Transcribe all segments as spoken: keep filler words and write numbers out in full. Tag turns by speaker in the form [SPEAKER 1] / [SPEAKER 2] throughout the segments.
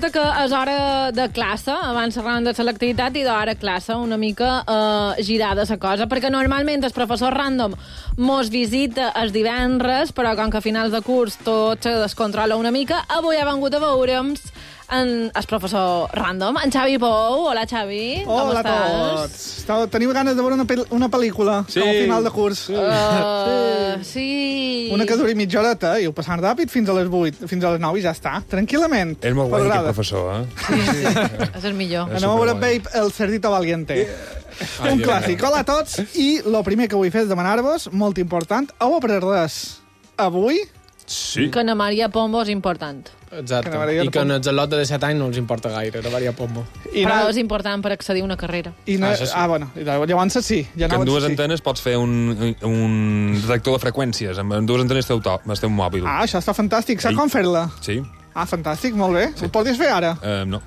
[SPEAKER 1] resulta que és hora de classe, abans xerràvem de selectivitat i d'hora classe, una mica eh, girada la cosa, perquè normalment el professor random mos visita els divendres, però com que a finals de curs tot se descontrola una mica, avui ha vengut a veure'ns en el professor random, en Xavi Pou. Hola, Xavi. Com
[SPEAKER 2] Hola
[SPEAKER 1] estàs?
[SPEAKER 2] a tots. Estava, teniu ganes de veure una, pel una pel·lícula
[SPEAKER 3] Sí.
[SPEAKER 2] al final de curs? Sí.
[SPEAKER 1] Uh, sí.
[SPEAKER 2] Una que duri mitja horeta i ho passant ràpid fins a les vuit, fins a les nou i ja està. Tranquil·lament.
[SPEAKER 3] És molt guai
[SPEAKER 2] M'agrada.
[SPEAKER 3] aquest professor, eh?
[SPEAKER 1] Sí, sí. És el millor.
[SPEAKER 3] És
[SPEAKER 2] Anem a veure
[SPEAKER 3] superguai.
[SPEAKER 2] Babe, el cerdito valiente.
[SPEAKER 3] Ai,
[SPEAKER 2] Un
[SPEAKER 3] Déu
[SPEAKER 2] clàssic.
[SPEAKER 3] meu.
[SPEAKER 2] Hola a tots. I el primer que vull fer és demanar-vos, molt important, heu après res avui?
[SPEAKER 3] Sí.
[SPEAKER 1] Que na Maria Pombo és important.
[SPEAKER 4] Exacte.
[SPEAKER 2] Que Maria
[SPEAKER 4] I que
[SPEAKER 2] Pombo.
[SPEAKER 4] en el lot de set anys no els importa gaire, la Maria Pombo.
[SPEAKER 2] I
[SPEAKER 1] Però
[SPEAKER 2] no,
[SPEAKER 1] és important per accedir a una carrera.
[SPEAKER 2] i no,
[SPEAKER 4] Ah, això sí.
[SPEAKER 2] ah, bueno, llavors sí. Ja
[SPEAKER 3] Que en
[SPEAKER 2] anaves
[SPEAKER 3] dues
[SPEAKER 2] sí.
[SPEAKER 3] antenes pots fer un, un detector de freqüències. En dues antenes té el teu mòbil.
[SPEAKER 2] Ah, això està fantàstic. Saps
[SPEAKER 3] Ei.
[SPEAKER 2] com fer-la?
[SPEAKER 3] Sí?
[SPEAKER 2] Ah, fantàstic, molt bé. Sí. Ho podries fer ara?
[SPEAKER 3] Uh, no.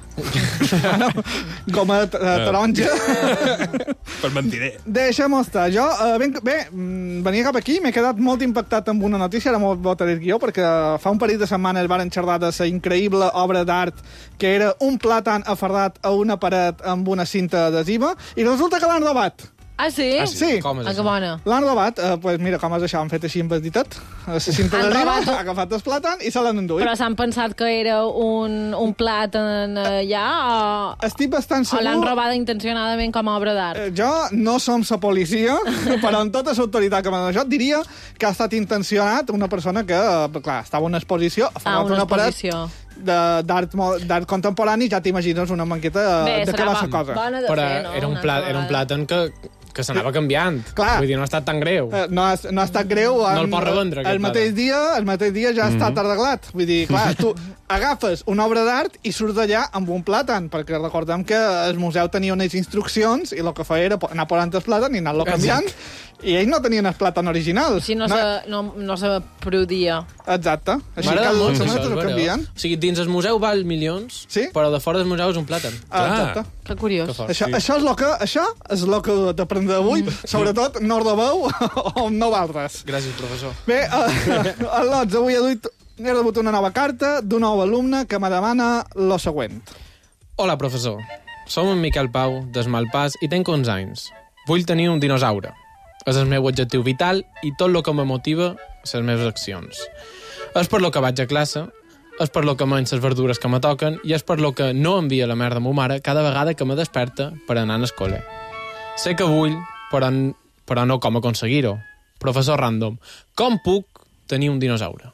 [SPEAKER 2] Goma uh, taronja.
[SPEAKER 3] Per mentider.
[SPEAKER 2] Deixa'm estar. Jo, uh, ben, bé, mm, venia cap aquí, m'he quedat molt impactat amb una notícia, ara m'ho botaré el guió, perquè fa un parell de setmanes varen xerrar de la increïble obra d'art que era un plàtan aferrat a una paret amb una cinta adhesiva, i resulta que l'han robat.
[SPEAKER 1] Ah, sí?
[SPEAKER 4] Ah,
[SPEAKER 2] Sí.
[SPEAKER 4] Com és
[SPEAKER 1] Ah, que
[SPEAKER 4] això?
[SPEAKER 1] bona.
[SPEAKER 2] L'han robat, eh, pues mira com és això, han fet així amb el ditet, la cinta
[SPEAKER 1] Han
[SPEAKER 2] adhesiva,
[SPEAKER 1] robat-
[SPEAKER 2] ha agafat el plàtan i se l'han enduit.
[SPEAKER 1] Però s'han pensat que era un, un plat en allà o,
[SPEAKER 2] Estic bastant
[SPEAKER 1] o
[SPEAKER 2] segur...
[SPEAKER 1] l'han robat intencionadament com a obra d'art?
[SPEAKER 2] Eh, Jo no som la policia, però amb tota l'autoritat que m'ha donat això, diria que ha estat intencionat una persona que, eh, clar, estava en una exposició, ha
[SPEAKER 1] Ah,
[SPEAKER 2] format
[SPEAKER 1] una
[SPEAKER 2] una paret
[SPEAKER 1] exposició.
[SPEAKER 2] de- d'art mo- d'art contemporani, ja t'imagines una manqueta
[SPEAKER 1] Bé,
[SPEAKER 2] de, de què
[SPEAKER 1] serà
[SPEAKER 2] va ser
[SPEAKER 1] bo-
[SPEAKER 2] cosa.
[SPEAKER 1] bona de
[SPEAKER 4] Però
[SPEAKER 1] fer, no?
[SPEAKER 4] era un,
[SPEAKER 1] Una
[SPEAKER 4] pla,
[SPEAKER 1] altra
[SPEAKER 4] era un
[SPEAKER 1] vegada.
[SPEAKER 4] plàtan que, que s'anava canviant.
[SPEAKER 2] Clar.
[SPEAKER 4] Vull dir, no ha estat tan greu.
[SPEAKER 2] Eh, No ha, no ha estat greu.
[SPEAKER 4] No el
[SPEAKER 2] en-
[SPEAKER 4] pot revendre, aquest
[SPEAKER 2] el mateix
[SPEAKER 4] plàtan.
[SPEAKER 2] dia, el mateix dia ja ha estat arreglat. Vull dir, clar, tu agafes una obra d'art i surts d'allà amb un plàtan, perquè recordem que el museu tenia unes instruccions i el que feia era anar posant el plàtan i anar-lo canviant, i ells no tenien el plàtan original.
[SPEAKER 1] Si no,
[SPEAKER 2] no,
[SPEAKER 1] se, no, no se prodia.
[SPEAKER 2] Exacte. Així que
[SPEAKER 4] M'agrada
[SPEAKER 2] el
[SPEAKER 4] molt
[SPEAKER 2] el
[SPEAKER 4] això,
[SPEAKER 2] el
[SPEAKER 4] és
[SPEAKER 2] canvien.
[SPEAKER 4] veritat. O sigui, dins el museu val milions,
[SPEAKER 2] Sí.
[SPEAKER 4] però de fora del museu és un plàtan.
[SPEAKER 2] Ah,
[SPEAKER 3] Clar.
[SPEAKER 2] Exacte.
[SPEAKER 1] Que curiós.
[SPEAKER 4] Que fort.
[SPEAKER 2] Això, això és el que, això és el que t'aprendré avui, sobretot no rebeu on no val res.
[SPEAKER 4] Gràcies, professor.
[SPEAKER 2] Bé, eh, el Lots, avui he duit, he rebut una nova carta d'un nou alumne que me demana lo següent.
[SPEAKER 4] Hola, professor. Som en Miquel Pau, des Malpàs, i tenc onze anys. Vull tenir un dinosaure. És el meu objectiu vital i tot el que me motiva les meves accions. És per lo que vaig a classe, és per lo que menys les verdures que me toquen i és per lo que no envia la merda a ma mare cada vegada que me desperta per anar a l'escola. Sé que vull, però, però no com aconseguir-ho. Professor Random, com puc tenir un dinosaure?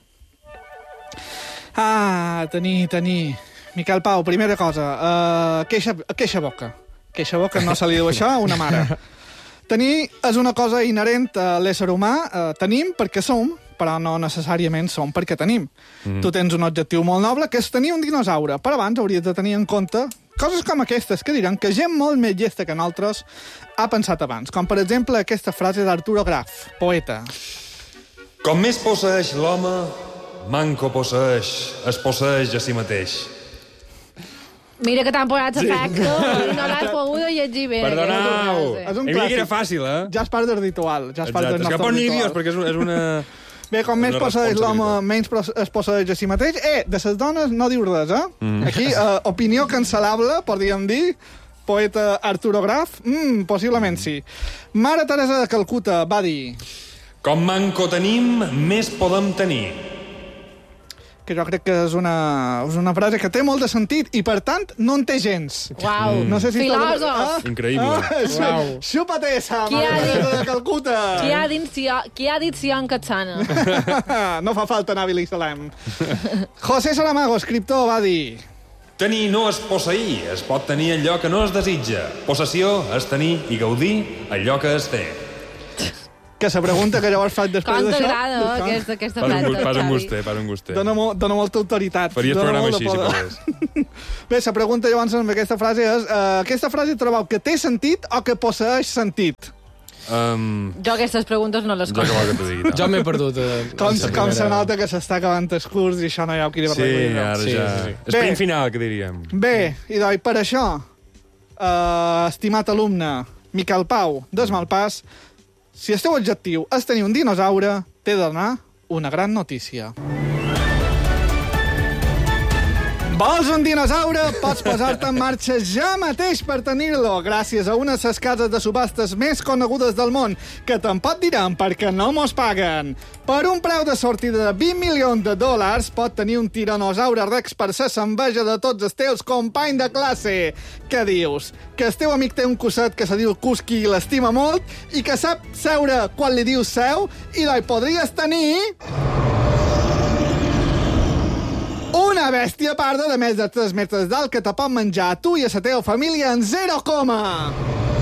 [SPEAKER 2] Ah, tenir, tenir... Miquel Pau, primera cosa, uh, queixa, queixa boca. Queixa boca, no se li diu això a una mare. Tenir és una cosa inherent a l'ésser humà. Uh, tenim perquè som, però no necessàriament som perquè tenim. Mm. Tu tens un objectiu molt noble, que és tenir un dinosaure, però abans hauries de tenir en compte coses com aquestes, que diran que gent molt més llesta que nosaltres ha pensat abans. Com, per exemple, aquesta frase d'Arturo Graf, poeta.
[SPEAKER 3] Com més posseix l'home, manco posseix, es posseix a si mateix.
[SPEAKER 1] Mira que t'han posat efecte i no l'has pogut llegir bé.
[SPEAKER 3] Perdonau!
[SPEAKER 2] És un
[SPEAKER 3] I mira que era
[SPEAKER 2] clàssic.
[SPEAKER 3] fàcil, eh?
[SPEAKER 2] Ja és part del ritual. Ja és part
[SPEAKER 3] Exacte.
[SPEAKER 2] del
[SPEAKER 3] És que
[SPEAKER 2] nostre
[SPEAKER 3] pon
[SPEAKER 2] ritual.
[SPEAKER 3] vídeos, perquè és, un- és una...
[SPEAKER 2] Bé, com més
[SPEAKER 3] Una
[SPEAKER 2] posseeix l'home,
[SPEAKER 3] responsabilitat.
[SPEAKER 2] menys pos- es posseeix a si mateix. Eh, de les dones no diu res, eh? Mm. Aquí, eh, opinió cancel·lable, podríem dir. Poeta Arturo Graf? Mm, possiblement sí. Mare Teresa de Calcuta va dir...
[SPEAKER 3] Com manco tenim, més podem tenir.
[SPEAKER 2] Que jo crec que és una, és una frase que té molt de sentit i, per tant, no en té gens.
[SPEAKER 1] Uau,
[SPEAKER 2] No sé si estàs-
[SPEAKER 1] filòsof.
[SPEAKER 3] Increïble.
[SPEAKER 2] Ah, sí.
[SPEAKER 4] Uau.
[SPEAKER 2] Xupa-te esa,
[SPEAKER 1] Qui
[SPEAKER 2] Mare
[SPEAKER 1] ha dit-
[SPEAKER 2] Teresa de Calcuta.
[SPEAKER 1] Qui ha dit si, qui ha dit si en Catsana?
[SPEAKER 2] No fa falta anar a Bilissalem. José Saramago, escriptor, va dir...
[SPEAKER 3] Tenir no és posseir, es pot tenir allò que no es desitja. Possessió és tenir i gaudir allò que es té.
[SPEAKER 2] Que se pregunta que llavors faig després
[SPEAKER 1] Com
[SPEAKER 2] d'això.
[SPEAKER 1] t'agrada, eh, aquesta, aquesta
[SPEAKER 3] Pas un,
[SPEAKER 1] planta,
[SPEAKER 3] pas un
[SPEAKER 1] Xavi?
[SPEAKER 3] guster, pas un guster.
[SPEAKER 2] Dóna, mo dóna molta autoritat.
[SPEAKER 3] Faries
[SPEAKER 2] Dóna
[SPEAKER 3] programa
[SPEAKER 2] molt
[SPEAKER 3] així,
[SPEAKER 2] de
[SPEAKER 3] si
[SPEAKER 2] poder.
[SPEAKER 3] pogués.
[SPEAKER 2] Bé, la pregunta llavors amb aquesta frase és uh, aquesta frase trobeu que té sentit o que posseix sentit?
[SPEAKER 3] Um,
[SPEAKER 1] Jo aquestes preguntes no les
[SPEAKER 3] jo que
[SPEAKER 1] conec.
[SPEAKER 3] vol que t'ho digui.
[SPEAKER 4] Jo m'he perdut. Eh,
[SPEAKER 2] Com,
[SPEAKER 4] en la
[SPEAKER 2] com se
[SPEAKER 4] primera-
[SPEAKER 2] nota que s'està acabant el curs i això no hi ha qui li
[SPEAKER 3] Sí,
[SPEAKER 2] vergonyir.
[SPEAKER 3] ara
[SPEAKER 4] Sí,
[SPEAKER 3] ja...
[SPEAKER 4] sí, sí.
[SPEAKER 3] Sprint
[SPEAKER 2] Bé.
[SPEAKER 3] final, que diríem.
[SPEAKER 2] Bé, i doncs per això, uh, estimat alumne Miquel Pau, des Malpàs, si el teu objectiu és tenir un dinosaure, t'he de donar una gran notícia. Vols un dinosaure? Pots posar-te en marxa ja mateix per tenir-lo, gràcies a unes de les cases de subhastes més conegudes del món, que tampoc diran perquè no mos paguen. Per un preu de sortida de vint milions de dòlars, pot tenir un tiranosaure rex per ser s'enveja de tots els teus companys de classe. Què dius? Que el teu amic té un cosset que se diu Cusqui i l'estima molt i que sap seure quan li dius seu i l'hi podries tenir... una bèstia parda de més de tres metres d'alt que te pot menjar a tu i a la teva família en zero coma.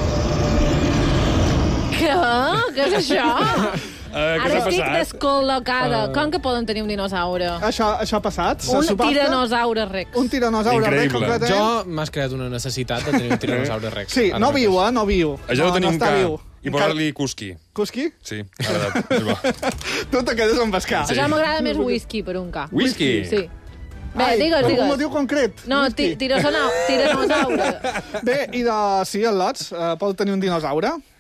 [SPEAKER 1] Què? Què és això?
[SPEAKER 5] Uh,
[SPEAKER 1] Ara estic descol·locada. Uh... Com que poden tenir un dinosaure?
[SPEAKER 2] Això, això ha passat?
[SPEAKER 1] Un tiranosaure rex.
[SPEAKER 2] Un tiranosaure rex,
[SPEAKER 3] Increïble.
[SPEAKER 2] concretament.
[SPEAKER 4] Jo m'has creat una necessitat de tenir un tiranosaure rex.
[SPEAKER 2] Sí,
[SPEAKER 4] Ara
[SPEAKER 2] no
[SPEAKER 4] mateix.
[SPEAKER 2] viu, eh? No viu.
[SPEAKER 3] Això
[SPEAKER 2] no,
[SPEAKER 3] ho tenim
[SPEAKER 2] no està
[SPEAKER 3] que...
[SPEAKER 2] viu.
[SPEAKER 3] I posar-li Cusqui.
[SPEAKER 2] Cusqui?
[SPEAKER 3] Sí, m'ha agradat. És bo.
[SPEAKER 2] Tu te quedes amb pescar.
[SPEAKER 1] Sí. Això m'agrada més whisky per un ca.
[SPEAKER 3] Whisky?
[SPEAKER 1] Sí. Bé,
[SPEAKER 2] Ai,
[SPEAKER 1] digues,
[SPEAKER 2] per
[SPEAKER 1] digues.
[SPEAKER 2] un motiu concret.
[SPEAKER 1] No,
[SPEAKER 2] Whisky.
[SPEAKER 1] ti- tiranosaure.
[SPEAKER 2] Bé, i de... Sí, el Lots, uh, pot tenir un dinosaure.